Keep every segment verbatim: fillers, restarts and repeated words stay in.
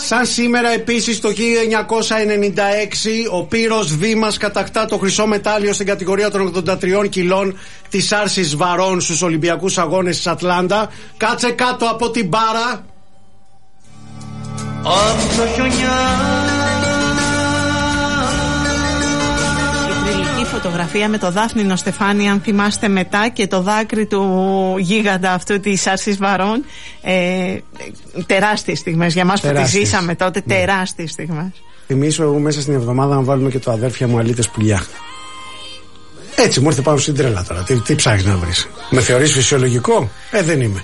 Σαν σήμερα επίσης το χίλια εννιακόσια ενενήντα έξι ο Πύρος Δήμας κατακτά το χρυσό μετάλλιο στην κατηγορία των ογδόντα τριών κιλών της άρσης βαρών στους Ολυμπιακούς Αγώνες της Ατλάντα. Κάτσε κάτω από την μπάρα. Φωτογραφία με το Δάφνινο Στεφάνι, αν θυμάστε, μετά, και το δάκρυ του γίγαντα αυτού της άρσης βαρών. Ε, τεράστιες στιγμές για μας που τις ζήσαμε τότε. Ναι. Τεράστιες στιγμές. Θυμίσω εγώ μέσα στην εβδομάδα να βάλουμε και το Αδέρφια μου Αλίτες Πουλιά. Έτσι μου ήρθε πάνω στην τρέλα τώρα. Τι, τι ψάχνεις να βρεις? Με θεωρείς φυσιολογικό? Ε, δεν είμαι.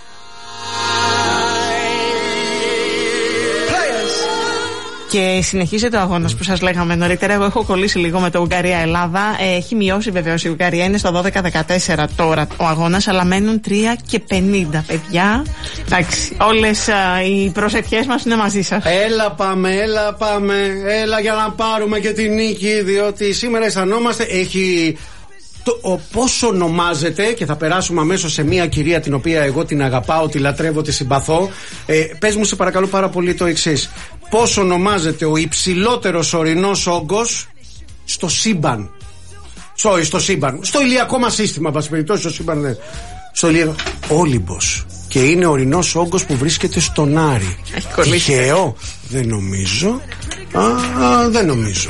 Και συνεχίζεται ο αγώνας που σας λέγαμε νωρίτερα. Εγώ έχω κολλήσει λίγο με το Ουγγαρία-Ελλάδα. Έχει μειώσει βεβαίως η Ουγγαρία, είναι στο δώδεκα δεκατέσσερα τώρα ο αγώνας, αλλά μένουν τρία και πενήντα, παιδιά. Εντάξει, όλες α, οι προσευχές μας είναι μαζί σας. Έλα πάμε, έλα πάμε, έλα για να πάρουμε και τη νίκη, διότι σήμερα αισθανόμαστε, έχει... Το, ο, πώς ονομάζεται, και θα περάσουμε αμέσως σε μια κυρία την οποία εγώ την αγαπάω, τη λατρεύω, τη συμπαθώ. Ε, πες μου σε παρακαλώ πάρα πολύ το εξής. Πώς ονομάζεται ο υψηλότερος ορεινός όγκος στο σύμπαν? Sorry, στο σύμπαν. Στο ηλιακό μας σύστημα, πάση περιπτώσει, στο σύμπαν. Ναι. Στο ηλιακό. Όλυμπος. Και είναι ο ορεινός όγκος που βρίσκεται στον Άρη. Τυχαίο? Δεν νομίζω. Α, δεν νομίζω.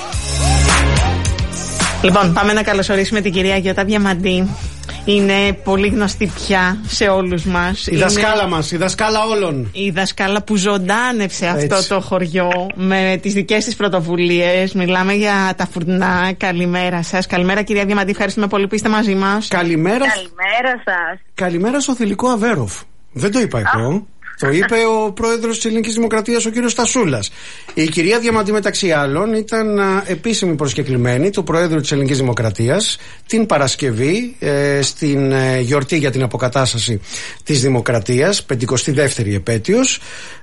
Λοιπόν, πάμε να καλωσορίσουμε την κυρία Γιώτα Διαμαντή. Είναι πολύ γνωστή πια σε όλους μας. Η δασκάλα είναι... μας, η δασκάλα όλων. Η δασκάλα που ζωντάνευσε αυτό Έτσι. το χωριό με τις δικές της πρωτοβουλίες. Μιλάμε για τα φουρνά. Καλημέρα σας. Καλημέρα κυρία Διαμαντή, ευχαριστούμε πολύ που είστε μαζί μας. Καλημέρα. Καλημέρα σας. Καλημέρα στο θηλυκό Αβέροφ. Δεν το είπα εγώ. Το είπε ο πρόεδρος της Ελληνικής Δημοκρατίας, ο κύριος Τασούλας. Η κυρία Διαμαντή, μεταξύ άλλων, ήταν α, επίσημη προσκεκλημένη του Προέδρου της Ελληνικής Δημοκρατίας την Παρασκευή ε, στην ε, γιορτή για την αποκατάσταση της Δημοκρατίας, πενηκοστή δεύτερη επέτειος,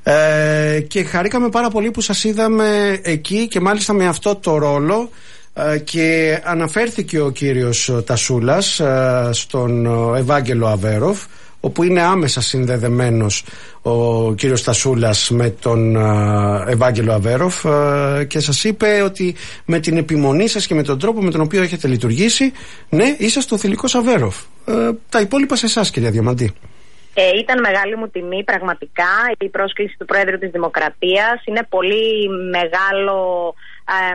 ε, και χαρήκαμε πάρα πολύ που σας είδαμε εκεί, και μάλιστα με αυτό το ρόλο. Και αναφέρθηκε ο κύριος Τασούλας στον Ευάγγελο Αβέροφ, όπου είναι άμεσα συνδεδεμένος ο κύριος Τασούλας με τον Ευάγγελο Αβέροφ, και σας είπε ότι με την επιμονή σας και με τον τρόπο με τον οποίο έχετε λειτουργήσει, ναι, είσαστε ο θηλυκός Αβέροφ. Τα υπόλοιπα σε εσάς, κυρία Διαμαντή. Ε, ήταν μεγάλη μου τιμή, πραγματικά, η πρόσκληση του Πρόεδρου της Δημοκρατίας. Είναι πολύ μεγάλο... Ε,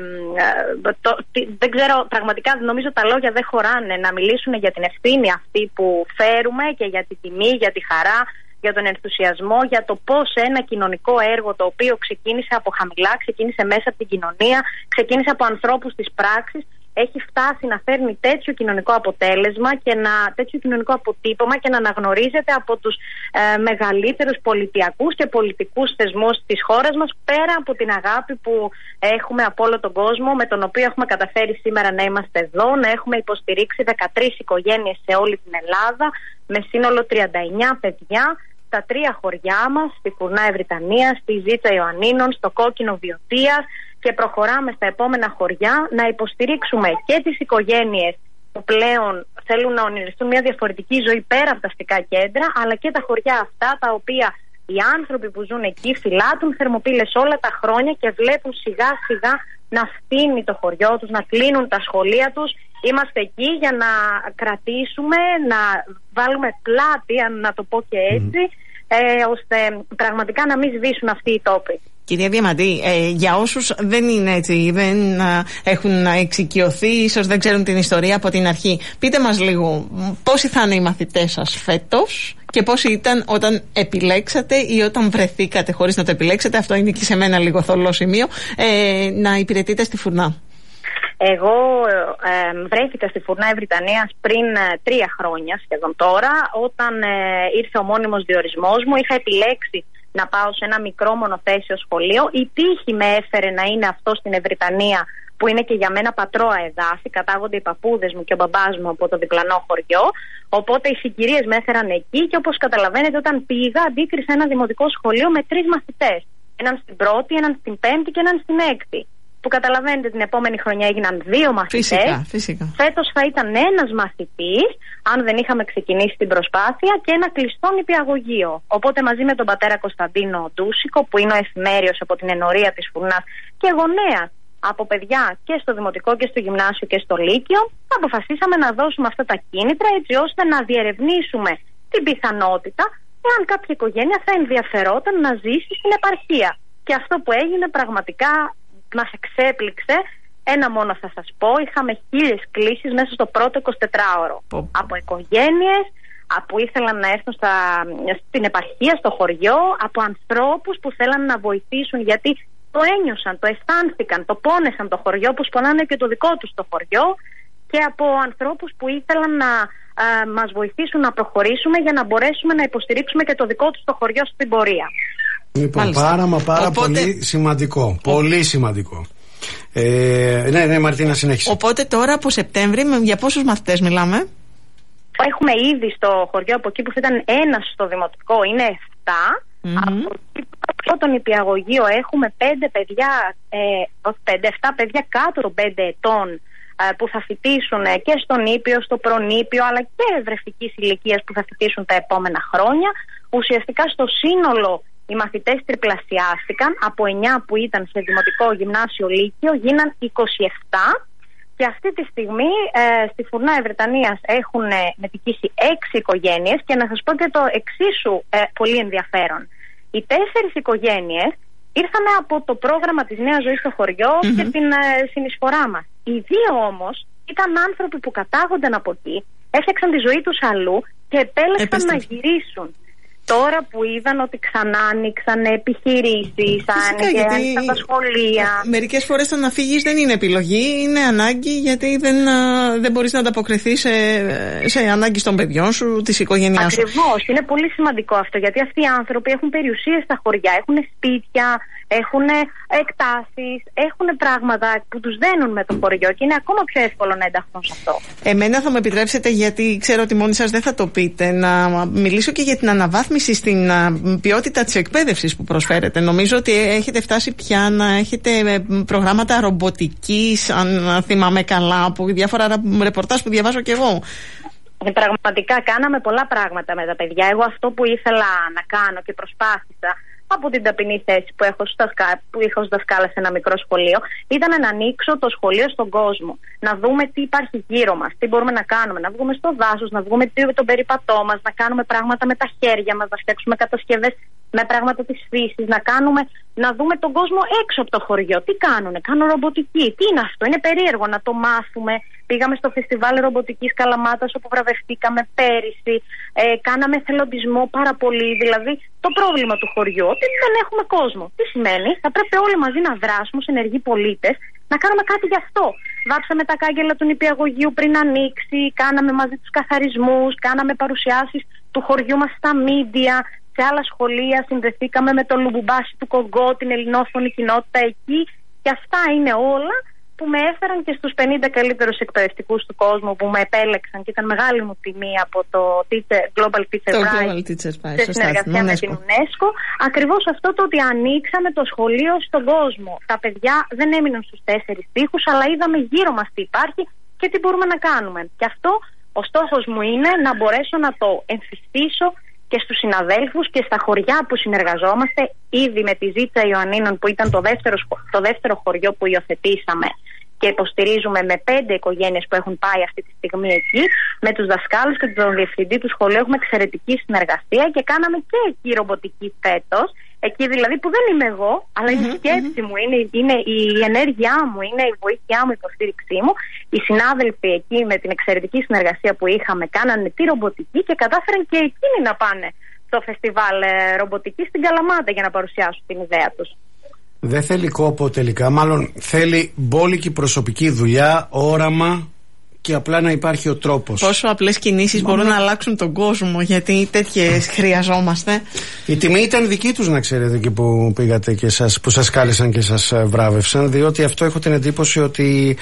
το, τι, δεν ξέρω, πραγματικά νομίζω τα λόγια δεν χωράνε να μιλήσουν για την ευθύνη αυτή που φέρουμε και για τη τιμή, για τη χαρά, για τον ενθουσιασμό, για το πώς ένα κοινωνικό έργο το οποίο ξεκίνησε από χαμηλά, ξεκίνησε μέσα από την κοινωνία, ξεκίνησε από ανθρώπους της πράξης, έχει φτάσει να φέρνει τέτοιο κοινωνικό αποτέλεσμα και να, τέτοιο κοινωνικό αποτύπωμα και να αναγνωρίζεται από τους ε, μεγαλύτερους πολιτιακούς και πολιτικούς θεσμούς της χώρας μας, πέρα από την αγάπη που έχουμε από όλο τον κόσμο, με τον οποίο έχουμε καταφέρει σήμερα να είμαστε εδώ, να έχουμε υποστηρίξει δεκατρείς οικογένειες σε όλη την Ελλάδα, με σύνολο τριάντα εννιά παιδιά, στα τρία χωριά μας, στη Φουρνά Ευρυτανία, στη Ζήτσα Ιωαννίνων, στο Κόκκινο Βιωτίας, και προχωράμε στα επόμενα χωριά να υποστηρίξουμε και τις οικογένειες που πλέον θέλουν να ονειριστούν μια διαφορετική ζωή πέρα από τα αστικά κέντρα, αλλά και τα χωριά αυτά τα οποία οι άνθρωποι που ζουν εκεί φυλάτουν θερμοπύλες όλα τα χρόνια και βλέπουν σιγά σιγά να φτύνει το χωριό τους, να κλείνουν τα σχολεία τους. Είμαστε εκεί για να κρατήσουμε, να βάλουμε πλάτη, αν να το πω και έτσι, mm. ε, ώστε πραγματικά να μην σβήσουν αυτοί οι τόποι. Κυρία Διαμαντή, ε, για όσους δεν είναι έτσι, δεν α, έχουν εξοικειωθεί, ίσως δεν ξέρουν την ιστορία από την αρχή, πείτε μας λίγο πόσοι θα είναι οι μαθητές σας φέτος και πόσοι ήταν όταν επιλέξατε ή όταν βρεθήκατε χωρίς να το επιλέξετε, αυτό είναι και σε μένα λίγο θολό σημείο, ε, να υπηρετείτε στη Φουρνά. Εγώ ε, βρέθηκα στη Φουρνά Ευρυτανίας πριν ε, τρία χρόνια σχεδόν τώρα, όταν ε, ήρθε ο μόνιμος διορισμός μου. Είχα επιλέξει να πάω σε ένα μικρό μονοθέσιο σχολείο. Η τύχη με έφερε να είναι αυτό στην Ευρυτανία, που είναι και για μένα πατρόα εδάφη. Κατάγονται οι παππούδες μου και ο μπαμπάς μου από το διπλανό χωριό. Οπότε οι συγκυρίες με έφεραν εκεί, και όπως καταλαβαίνετε, όταν πήγα, αντίκρισα ένα δημοτικό σχολείο με τρεις μαθητές. Έναν στην πρώτη, έναν στην πέμπτη και έναν στην έκτη. που καταλαβαίνετε την επόμενη χρονιά έγιναν δύο μαθητές. Φυσικά, φυσικά. Φέτος θα ήταν ένας μαθητής, αν δεν είχαμε ξεκινήσει την προσπάθεια, και ένα κλειστό νηπιαγωγείο. Οπότε μαζί με τον πατέρα Κωνσταντίνο Ντούσικο, που είναι ο εφημέριος από την ενορία της Φουρνάς και γονέας από παιδιά και στο δημοτικό και στο γυμνάσιο και στο λύκειο, αποφασίσαμε να δώσουμε αυτά τα κίνητρα έτσι ώστε να διερευνήσουμε την πιθανότητα εάν κάποια οικογένεια θα ενδιαφερόταν να ζήσει στην επαρχία. Και αυτό που έγινε πραγματικά μας εξέπληξε. Ένα μόνο θα σας πω, είχαμε χίλιες κλήσεις μέσα στο πρώτο εικοσιτετράωρο. Πω. Από οικογένειες που ήθελαν να έρθουν στα, στην επαρχία, στο χωριό, από ανθρώπους που θέλαν να βοηθήσουν, γιατί το ένιωσαν, το αισθάνθηκαν, το πόνεσαν το χωριό, που πονάνε και το δικό τους το χωριό, και από ανθρώπους που ήθελαν να α, μας βοηθήσουν να προχωρήσουμε για να μπορέσουμε να υποστηρίξουμε και το δικό τους το χωριό στην πορεία. Λοιπόν, πάρα μα πάρα Οπότε... πολύ σημαντικό. Ο... Πολύ σημαντικό. Ε, ναι, ναι, Μαρτίνα, συνέχισε. Οπότε τώρα από Σεπτέμβρη, για πόσους μαθητές μιλάμε? Έχουμε ήδη στο χωριό, από εκεί που ήταν ένας στο δημοτικό, είναι εφτά. Mm-hmm. Από εκεί από το νηπιαγωγείο έχουμε πέντε παιδιά, ε, όχι πέντε, εφτά παιδιά κάτω των πέντε ετών, ε, που θα φοιτήσουν και στο νήπιο, στο προνήπιο, αλλά και ευρευτικής ηλικίας που θα φοιτήσουν τα επόμενα χρόνια. Ουσιαστικά στο σύνολο οι μαθητές τριπλασιάστηκαν, από εννιά που ήταν σε δημοτικό, γυμνάσιο, λύκειο, γίναν είκοσι επτά. Και αυτή τη στιγμή ε, στη Φουρνά Ευρετανίας έχουν ε, μετικήσει έξι οικογένειες, και να σας πω και το εξίσου ε, πολύ ενδιαφέρον. Οι τέσσερις οικογένειες ήρθαν από το πρόγραμμα της Νέας Ζωής στο χωριό mm-hmm. και την ε, συνεισφορά μας. Οι δύο όμως ήταν άνθρωποι που κατάγονταν από εκεί, έφτιαξαν τη ζωή τους αλλού και επέλεξαν Επέστρεφε. να γυρίσουν. Τώρα που είδαν ότι ξανά άνοιξαν επιχειρήσεις, άνοιξαν τα σχολεία. Μερικές φορές το να φύγεις δεν είναι επιλογή, είναι ανάγκη, γιατί δεν, δεν μπορείς να ανταποκριθείς σε, σε ανάγκες των παιδιών σου, της οικογένειάς σου. Ακριβώς, είναι πολύ σημαντικό αυτό, γιατί αυτοί οι άνθρωποι έχουν περιουσίες στα χωριά, έχουν σπίτια, έχουν εκτάσεις, έχουν πράγματα που τους δένουν με το χωριό, και είναι ακόμα πιο εύκολο να ενταχθούν σε αυτό. Εμένα θα μου επιτρέψετε, γιατί ξέρω ότι μόνοι σας δεν θα το πείτε, να μιλήσω και για την αναβάθμιση στην ποιότητα της εκπαίδευσης που προσφέρετε. Νομίζω ότι έχετε φτάσει πια να έχετε προγράμματα ρομποτικής, αν θυμάμαι καλά, από διάφορα ρεπορτάζ που διαβάζω κι εγώ. Πραγματικά κάναμε πολλά πράγματα με τα παιδιά. Εγώ αυτό που ήθελα να κάνω και προσπάθησα, από την ταπεινή θέση που έχω, στασκα... που είχα ως δασκάλα σε ένα μικρό σχολείο, ήταν να ανοίξω το σχολείο στον κόσμο. Να δούμε τι υπάρχει γύρω μας, τι μπορούμε να κάνουμε. Να βγούμε στο δάσος, να βγούμε τον περιπατό μας, να κάνουμε πράγματα με τα χέρια μας, να φτιάξουμε κατασκευές με πράγματα της φύσης, να, κάνουμε... να δούμε τον κόσμο έξω από το χωριό. Τι κάνουνε, κάνουν ρομποτική. Τι είναι αυτό, είναι περίεργο να το μάθουμε. Πήγαμε στο φεστιβάλ ρομποτικής Καλαμάτας, όπου βραβευτήκαμε πέρυσι. Ε, κάναμε εθελοντισμό πάρα πολύ. Δηλαδή, το πρόβλημα του χωριού, ότι δεν έχουμε κόσμο. Τι σημαίνει, θα πρέπει όλοι μαζί να δράσουμε ως ενεργοί πολίτες, να κάνουμε κάτι γι' αυτό. Βάψαμε τα κάγκελα του νηπιαγωγείου πριν ανοίξει, κάναμε μαζί τους καθαρισμούς, κάναμε παρουσιάσεις του χωριού μας στα μίντια, σε άλλα σχολεία, συνδεθήκαμε με το Λουμπουμπάσι του Κογκό, την ελληνόφωνη κοινότητα εκεί, και αυτά είναι όλα που με έφεραν και στους πενήντα καλύτερους εκπαιδευτικούς του κόσμου, που με επέλεξαν, και ήταν μεγάλη μου τιμή από το Teacher, Global Teacher το Prize, Global Teacher Prize σε συνεργασία με την UNESCO. Ακριβώς αυτό, το ότι ανοίξαμε το σχολείο στον κόσμο. Τα παιδιά δεν έμειναν στους τέσσερις τοίχους, αλλά είδαμε γύρω μας τι υπάρχει και τι μπορούμε να κάνουμε. Και αυτό ο στόχος μου είναι να μπορέσω να το εμφυστήσω και στους συναδέλφους και στα χωριά που συνεργαζόμαστε, ήδη με τη Ζήτσα Ιωαννίνων, που ήταν το δεύτερο, το δεύτερο χωριό που υιοθετήσαμε και υποστηρίζουμε, με πέντε οικογένειες που έχουν πάει αυτή τη στιγμή εκεί, με τους δασκάλους και τον διευθυντή του σχολείου έχουμε εξαιρετική συνεργασία, και κάναμε και εκεί ρομποτική φέτος. Εκεί δηλαδή που δεν είμαι εγώ, αλλά mm-hmm, είναι η σκέψη mm-hmm. μου, είναι, είναι η ενέργειά μου, είναι η βοήθειά μου, η υποστήριξή μου. Οι συνάδελφοι εκεί, με την εξαιρετική συνεργασία που είχαμε, κάνανε τη ρομποτική και κατάφεραν και εκείνοι να πάνε στο φεστιβάλ ε, ρομποτική στην Καλαμάτα για να παρουσιάσουν την ιδέα τους. Δεν θέλει κόπο τελικά, μάλλον θέλει μπόλικη προσωπική δουλειά, όραμα και απλά να υπάρχει ο τρόπος. Πόσο απλές κινήσεις Μα... μπορούν να αλλάξουν τον κόσμο, γιατί τέτοιες χρειαζόμαστε. Η τιμή ήταν δική τους, να ξέρετε, εκεί που πήγατε και σας, που σας κάλεσαν και σας βράβευσαν, διότι αυτό έχω την εντύπωση ότι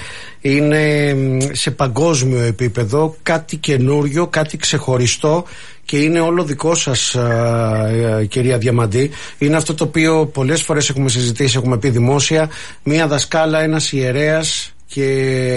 είναι σε παγκόσμιο επίπεδο κάτι καινούριο, κάτι ξεχωριστό και είναι όλο δικό σας, α, α, κυρία Διαμαντή. Είναι αυτό το οποίο πολλές φορές έχουμε συζητήσει, έχουμε πει δημόσια, μία δασκάλα, ένας ιερέας και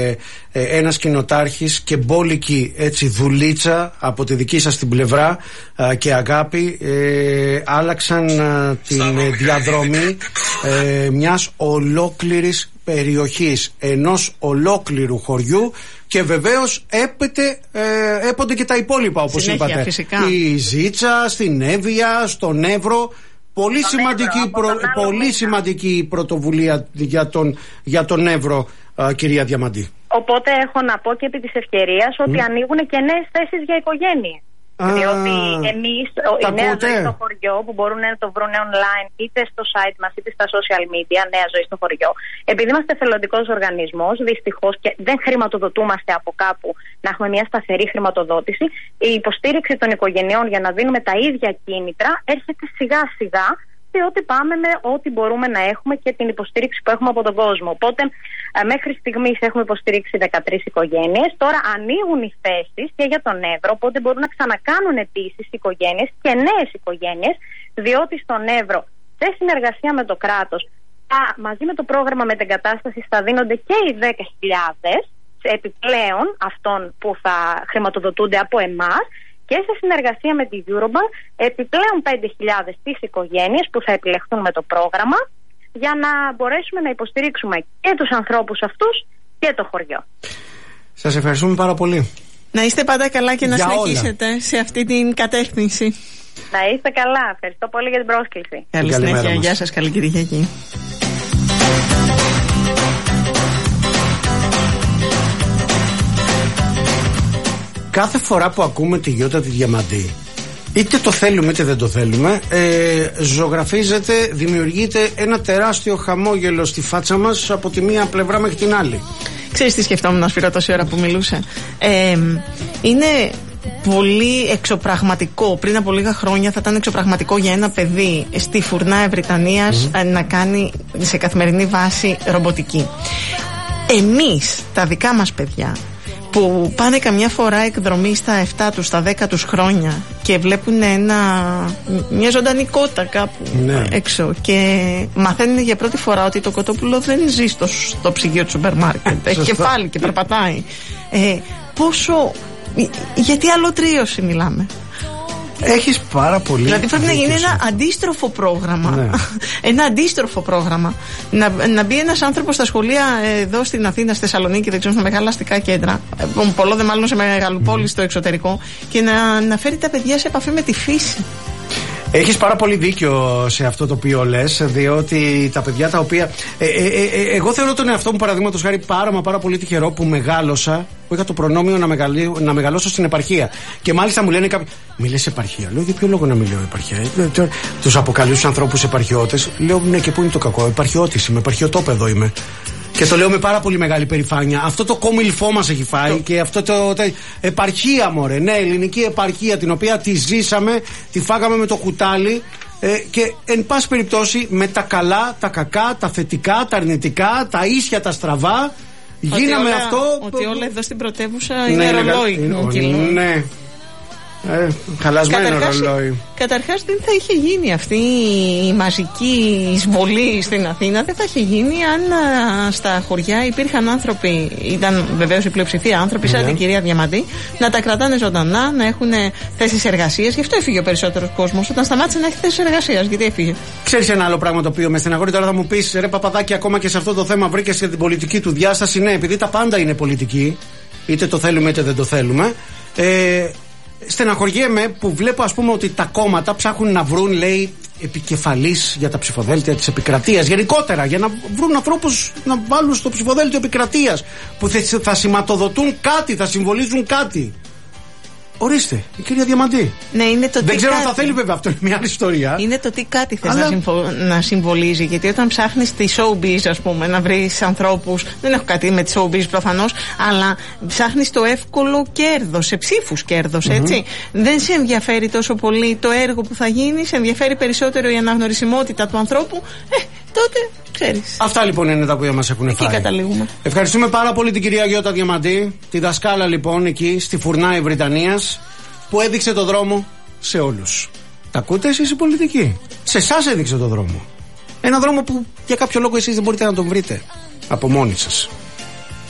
ε, ένας κοινοτάρχης και μπόλικη έτσι δουλίτσα από τη δική σας την πλευρά α, και αγάπη ε, άλλαξαν α, την ε, διαδρομή ε, μιας ολόκληρης περιοχής, ενός ολόκληρου χωριού, και βεβαίως έπεται, ε, έπονται και τα υπόλοιπα, όπως Συνέχεια, είπατε. Φυσικά. Η Ζήτσα, στην Εύβοια, στον Εύρο. Πολύ, σημαντική, Εύρο, προ, πολύ σημαντική πρωτοβουλία για τον, για τον Εύρο, α, κυρία Διαμαντή. Οπότε έχω να πω και επί της ευκαιρίας ότι mm. ανοίγουν και νέες θέσεις για οικογένειες. Ah, διότι εμείς, η Νέα Ζωή στο Χωριό, που μπορούν να το βρουν online είτε στο site μας είτε στα social media, Νέα Ζωή στο Χωριό, επειδή είμαστε εθελοντικός οργανισμός, δυστυχώς και δεν χρηματοδοτούμαστε από κάπου να έχουμε μια σταθερή χρηματοδότηση, η υποστήριξη των οικογενειών για να δίνουμε τα ίδια κίνητρα έρχεται σιγά σιγά, διότι πάμε με ό,τι μπορούμε να έχουμε και την υποστήριξη που έχουμε από τον κόσμο. Οπότε, μέχρι στιγμής έχουμε υποστηρίξει δεκατρείς οικογένειες. Τώρα ανοίγουν οι θέσεις και για τον Εύρο, οπότε μπορούν να ξανακάνουν επίσης οικογένειες και νέες οικογένειες, διότι στον Εύρο, σε συνεργασία με το κράτος, μαζί με το πρόγραμμα μετεγκατάστασης, θα δίνονται και οι δέκα χιλιάδες επιπλέον αυτών που θα χρηματοδοτούνται από εμάς. Και σε συνεργασία με τη Eurobank, επιπλέον πέντε χιλιάδες τις οικογένειες που θα επιλεχθούν με το πρόγραμμα, για να μπορέσουμε να υποστηρίξουμε και τους ανθρώπους αυτούς και το χωριό. Σας ευχαριστούμε πάρα πολύ. Να είστε πάντα καλά και να για συνεχίσετε όλα. Σε αυτή την κατεύθυνση. Να είστε καλά. Ευχαριστώ πολύ για την πρόσκληση. Καλή συνέχεια. Γεια σας. Καλή Κυριακή. Κάθε φορά που ακούμε τη Γιώτα τη Διαμαντή, είτε το θέλουμε είτε δεν το θέλουμε, ε, ζωγραφίζεται, δημιουργείται ένα τεράστιο χαμόγελο στη φάτσα μας από τη μία πλευρά μέχρι την άλλη. Ξέρεις τι σκεφτόμουν, να σφυρώ τόση ώρα που μιλούσε. Ε, είναι πολύ εξωπραγματικό. Πριν από λίγα χρόνια θα ήταν εξωπραγματικό για ένα παιδί στη Φουρνά Βρυτανίας mm-hmm. να κάνει σε καθημερινή βάση ρομποτική. Εμείς, τα δικά μας παιδιά, που πάνε καμιά φορά εκδρομή στα επτά τους, στα δέκα τους χρόνια και βλέπουν ένα, μια ζωντανή κότα κάπου ναι. έξω και μαθαίνουν για πρώτη φορά ότι το κοτόπουλο δεν ζει στο, στο ψυγείο του σούπερ μάρκετ, έχει κεφάλι και περπατάει. Ε, πόσο, γιατί αλωτρίωση μιλάμε. Έχεις πάρα πολύ. Δηλαδή πρέπει να γίνει ένα αντίστροφο πρόγραμμα. Ναι. Ένα αντίστροφο πρόγραμμα. Να, να μπει ένας άνθρωπος στα σχολεία εδώ στην Αθήνα, στη Θεσσαλονίκη, δεν ξέρω, στα μεγάλα αστικά κέντρα, πολλό δε μάλλον σε μεγαλοπόλεις mm. στο εξωτερικό, και να, να φέρει τα παιδιά σε επαφή με τη φύση. Έχεις πάρα πολύ δίκιο σε αυτό το οποίο λες, διότι τα παιδιά τα οποία. Ε, ε, ε, ε, εγώ θεωρώ τον εαυτό μου, παραδείγματος χάρη, πάρα μα πάρα πολύ τυχερό που μεγάλωσα, που είχα το προνόμιο να, μεγαλύ, να μεγαλώσω στην επαρχία. Και μάλιστα μου λένε κάποιοι, μη λες επαρχία. Λέω, για ποιο λόγο να μιλάω επαρχία. Ε, τους αποκαλεί τους ανθρώπους επαρχιώτες. Λέω, ναι, και πού είναι το κακό. Επαρχιώτης είμαι, επαρχιωτόπεδο είμαι. Και το λέω με πάρα πολύ μεγάλη περηφάνεια. Αυτό το κόμιλφό μας έχει φάει το... και αυτό το, το. Επαρχία, μωρέ. Ναι, ελληνική επαρχία, την οποία τη ζήσαμε, τη φάγαμε με το κουτάλι. Ε, και εν πάση περιπτώσει, με τα καλά, τα κακά, τα θετικά, τα αρνητικά, τα ίσια, τα στραβά, ότι γίναμε όλα, αυτό. Ότι όλα εδώ στην πρωτεύουσα είναι ναι, ρολόι. Ναι. ναι. Ε, χαλασμένο καταρχάς, ρολόι. Καταρχάς δεν θα είχε γίνει αυτή η μαζική εισβολή στην Αθήνα, δεν θα είχε γίνει αν α, στα χωριά υπήρχαν άνθρωποι, ήταν βεβαίως η πλειοψηφία άνθρωποι, σαν yeah. την κυρία Διαμαντή, να τα κρατάνε ζωντανά, να έχουν θέσεις εργασίας. Γι' αυτό έφυγε ο περισσότερος κόσμος, όταν σταμάτησε να έχει θέσεις εργασίας. Γιατί έφυγε. Ξέρεις ένα άλλο πράγμα το οποίο με στεναχωρεί, τώρα θα μου πεις, ρε Παπαδάκη, ακόμα και σε αυτό το θέμα βρήκες και την πολιτική του διάσταση. Ναι, επειδή τα πάντα είναι πολιτική, είτε το θέλουμε είτε δεν το θέλουμε. Ε, Στεναχωριέμαι που βλέπω, ας πούμε, ότι τα κόμματα ψάχνουν να βρουν, λέει, επικεφαλής για τα ψηφοδέλτια της επικρατείας. Γενικότερα, για να βρουν ανθρώπους να βάλουν στο ψηφοδέλτιο επικρατείας που θα σηματοδοτούν κάτι, θα συμβολίζουν κάτι. Ορίστε, η κυρία Διαμαντή. Ναι, είναι το Δεν ξέρω κάτι. αν θα θέλει βέβαια, αυτό είναι μια άλλη ιστορία. Είναι το τι κάτι θες Αλλά... να, συμφω... να συμβολίζει. Γιατί όταν ψάχνεις τη showbiz, ας πούμε, να βρεις ανθρώπους. Δεν έχω κάτι με τη showbiz προφανώς, αλλά ψάχνεις το εύκολο κέρδος, σε ψήφους κέρδος, έτσι. Mm-hmm. Δεν σε ενδιαφέρει τόσο πολύ το έργο που θα γίνει, σε ενδιαφέρει περισσότερο η αναγνωρισιμότητα του ανθρώπου. Ε, τότε ξέρεις. Αυτά λοιπόν είναι τα που μας έχουν φάει. Εκεί καταλήγουμε. Ευχαριστούμε πάρα πολύ την κυρία Γιώτα Διαμαντή, τη δασκάλα λοιπόν εκεί στη Φουρνάη Βρυτανίας, που έδειξε το δρόμο σε όλους. Τα ακούτε εσείς οι πολιτικοί? Σε εσάς έδειξε το δρόμο. Ένα δρόμο που για κάποιο λόγο εσείς δεν μπορείτε να τον βρείτε από μόνοι σας.